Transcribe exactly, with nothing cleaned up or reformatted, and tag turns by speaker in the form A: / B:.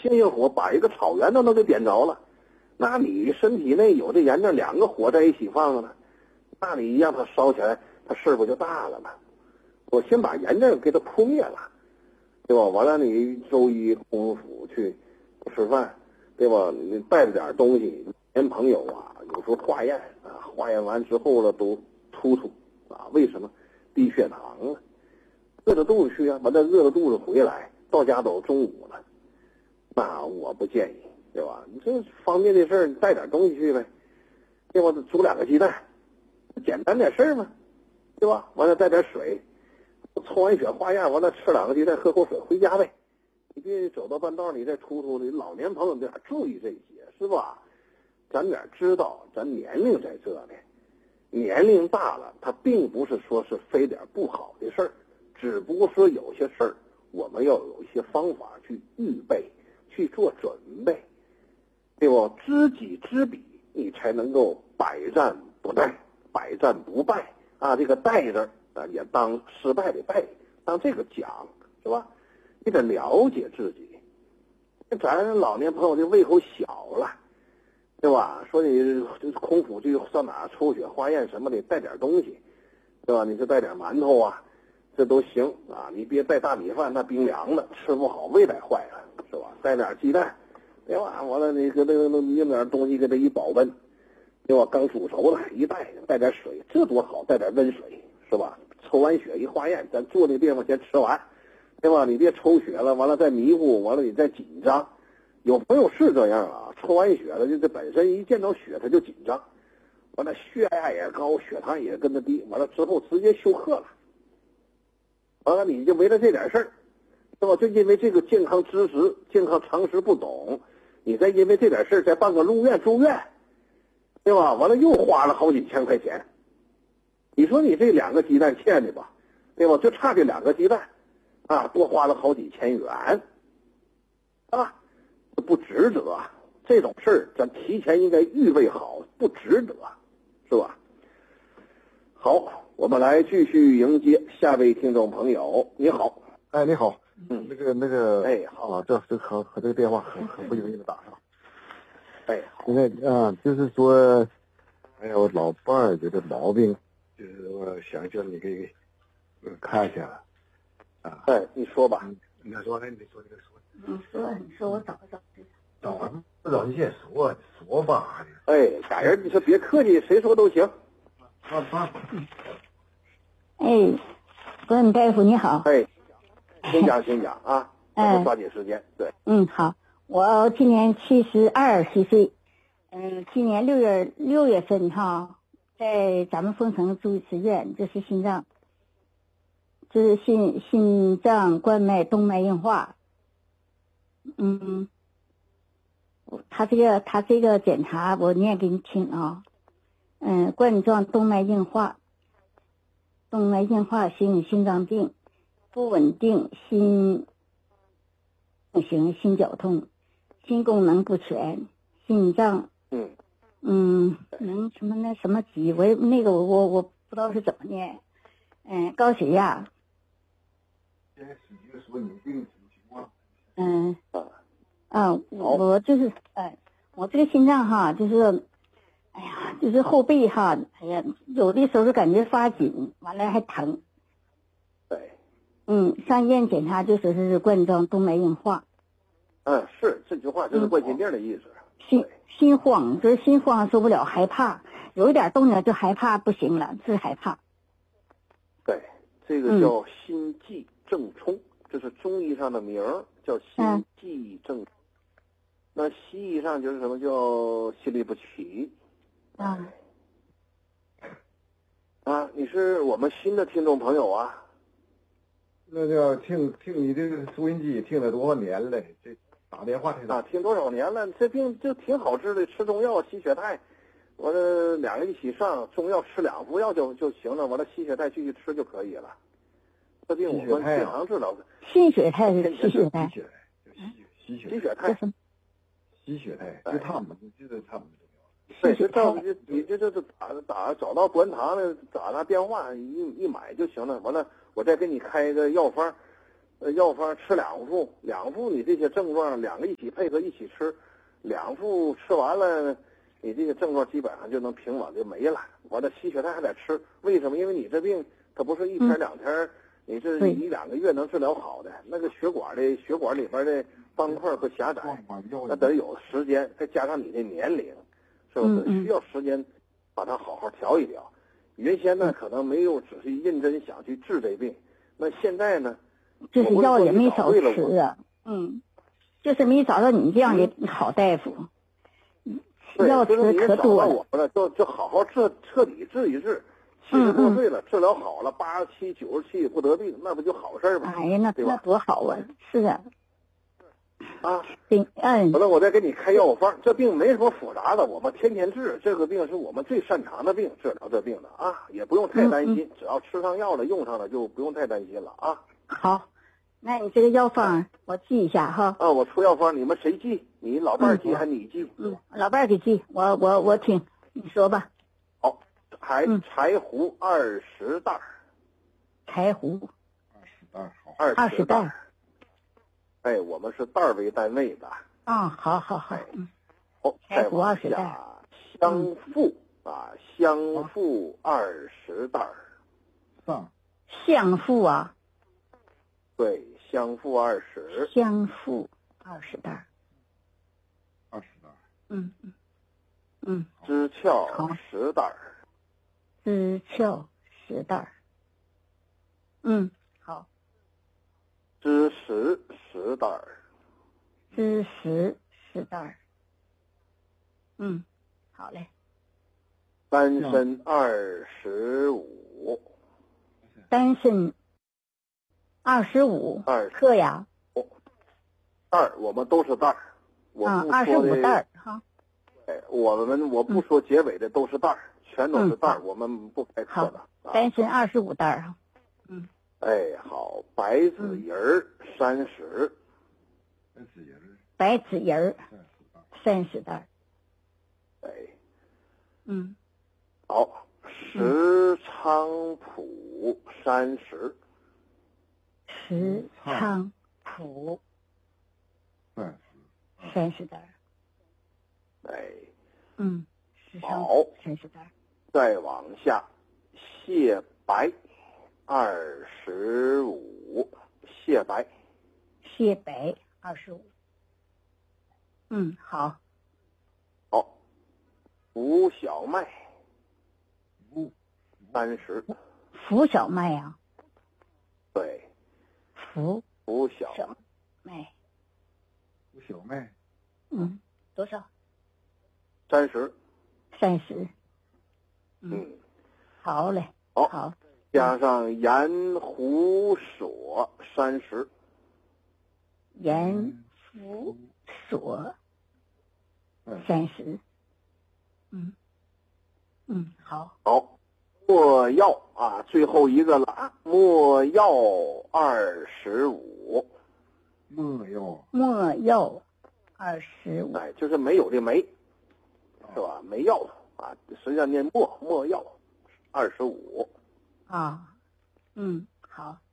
A: 星星火把一个草原都能给点着了。那你身体内有这炎症，两个火在一起放着呢，那你让它烧起来，它事儿不就大了吗？我先把炎症给它扑灭了，对吧？完了你周一空腹去吃饭，对吧？你带着点东西，连朋友啊，有时候化验啊，化验完之后了都突突啊，为什么？低血糖啊，饿着肚子去啊，完了饿着肚子回来，到家都中午了，那我不建议，对吧？你这方便的事儿，你带点东西去呗，对吧？煮两个鸡蛋，简单点事儿嘛，对吧？完了带点水，抽完血化验完了吃两个鸡蛋，喝口水回家呗。你别走到半道你再突突的，老年朋友点注意这些，是吧？咱点知道，咱年龄在这呢，年龄大了，它并不是说是非点不好的事儿，只不过说有些事儿我们要有一些方法去预备，去做准备，对不？知己知彼，你才能够百战不殆，百战不败啊！这个殆字啊，也当失败的败，当这个讲，是吧？你得了解自己。咱老年朋友这胃口小了，对吧？说你空腹去上哪抽血化验什么的，带点东西，对吧？你就带点馒头啊，这都行啊。你别带大米饭，那冰凉的吃不好，胃带坏了，是吧？带点鸡蛋，对吧？完了你给那个用点东西给它一保温，对吧？刚煮熟了一带，带点水，这多好，带点温水，是吧？抽完血一化验，咱坐那地方先吃完，对吧？你别抽血了，完了再迷糊，完了你再紧张。有朋友是这样啊，抽完血了，就这本身一见到血他就紧张，完了血压也高，血糖也跟着低，完了之后直接休克了。完了你就为了这点事儿，对吧？就因为这个健康知识、健康常识不懂，你再因为这点事儿再办个入院住院，对吧？完了又花了好几千块钱。你说你这两个鸡蛋欠的吧，对吧？就差这两个鸡蛋，啊，多花了好几千元，啊。不值得啊！这种事儿咱提前应该预备好，不值得，是吧？好，我们来继续迎接下位听众朋友。你好，
B: 哎，你好，
A: 嗯，
B: 那个那个，
A: 哎，好
B: 啊，这这和和这个电话很很不容易的打上。
A: 哎，好，
B: 因为啊，就是说，哎呀，我老伴儿有这毛病，就是我想叫你给呃看一下，啊，
A: 哎，你说吧。
B: 你说呢？你说这个说。
C: 你说，你说，我找找。
B: 找什么？不找你先说，说吧。
A: 哎，俩人你说别客气，谁说都行。
B: 啊啊。
C: 哎，关大夫你好。
A: 哎，请讲，请讲啊。
C: 哎，
A: 抓紧时间。对。
C: 嗯，好。我今年七十二虚岁，嗯，今年六月六月份哈，在咱们丰城住一次院，这是心脏，这是心心脏冠脉动脉硬化。嗯，他这个他这个检查我念给你听啊。嗯，冠状动脉硬化，动脉硬化性心脏病，不稳定心型心绞痛，心功能不全，心脏
A: 嗯
C: 嗯能什么那什么疾，我那个我我我不知道是怎么念。嗯，高血压。
B: 先是说你病情况。
C: 嗯啊，我就是哎，我这个心脏哈，就是哎呀，就是后背哈，哎呀，有的时候是感觉发紧，完了还疼。
A: 对。
C: 嗯，上医院检查就说是冠状动脉硬化。
A: 嗯，是这句话就是冠心病的意思。
C: 心心慌，就是心慌受不了，害怕，有一点动静就害怕，不行了，是害怕。
A: 对，这个叫心悸正冲，这是中医上的名儿，叫心悸正冲。那西医上就是什么叫心律不齐。
C: 啊。
A: 啊，你是我们新的听众朋友啊？
B: 那叫听听你这个收音机听了多少年了？这打电话听
A: 啊，听多少年了？这病就挺好治的，吃中药吸血肽，完了两个一起上，中药吃两副药就就行了，完了吸血肽继续吃就可以了。这病我们经常治疗。
C: 吸血肽是吸血肽。
B: 吸血肽，吸血
A: 吸血肽。
B: 吸血肽，就他们就是他们重要。
A: 对，就照就你就就是打打找到博文堂的打那电话一一买就行了。完了，我再给你开一个药方， 呃，药方吃两副，两副你这些症状两个一起配合一起吃，两副吃完了，你这个症状基本上就能平稳就没了。完了吸血泰还得吃，为什么？因为你这病它不是一天两天，你这一两个月能治疗好的，那个血管的血管里边的斑块和狭窄，那得有时间，再加上你的年龄，是不是需要时间把它好好调一调？原先呢可能没有仔细认真想去治这病，那现在呢？
C: 就是药也没少吃啊，嗯，就是没找到你这样的好大夫，药吃可多了。
A: 我们就就好好彻彻底治一治，七十多岁了，治疗好了，八十七、九十七不得病，那不就好事吗？
C: 哎呀，那那多好啊！是啊，
A: 啊，
C: 对，嗯。
A: 完了，我再给你开药方，这病没什么复杂的，我们天天治，这个病是我们最擅长的病，治疗这病的啊，也不用太担心，只要吃上药了，用上了就不用太担心了啊。
C: 好，那你这个药方我记一下哈。
A: 啊，我出药方，你们谁记？你老伴儿记还是你记？
C: 嗯，老伴儿给记，我我我听，你说吧。
A: 好，柴柴胡二十袋。
C: 柴胡。
B: 二十袋，好。
A: 二十
C: 袋。
A: 哎，我们是袋为单位的。
C: 啊，好好好。嗯。
A: 好，
C: 柴胡二十袋。
A: 香附啊，香附二十袋。
B: 上。
C: 香附啊，
A: 对，香附二十，
C: 香附二十袋，
B: 二十袋，
C: 嗯嗯嗯，
A: 知壳十袋，
C: 知壳十袋，嗯，好，
A: 知实十袋，
C: 知实十袋，嗯，好嘞，
A: 丹参二十五。
C: 丹参二十五克呀，
A: 袋儿我们都是袋儿，我
C: 啊，
A: 不
C: 二十
A: 说的
C: 五袋儿哈。
A: 哎，我们我不说结尾的都是袋儿，全都是袋儿，我们不开课的。
C: 丹参二十五袋儿哈。嗯。
A: 哎，好，白子仁儿三十。
B: 白子仁儿。
C: 白子仁儿三十袋儿。
A: 哎。
C: 嗯。
A: 好。石菖蒲三十，
C: 石菖蒲
B: 三
C: 十，三十袋。
A: 哎，
C: 嗯，石
A: 好，
C: 三十袋。
A: 再往下，蟹白二十五，蟹白，
C: 蟹白二十五。嗯，好。
A: 好，浮小麦。
B: 五
A: 三十，
C: 浮小麦呀、啊，
A: 对，
C: 浮
A: 浮小
C: 麦，
B: 浮小麦，
C: 嗯，多少？
A: 三十，
C: 三十，
A: 嗯，
C: 好嘞，
A: 好，
C: 好，
A: 加上盐胡索三十，
C: 盐胡索三十，嗯。嗯，好。
A: 好，没药啊，最后一个了啊，没药二十五。
B: 没药。
C: 没药二十五。
A: 哎，就是没有的没，是吧？没药啊，实际上念没没药二十五。
C: 啊，嗯，好。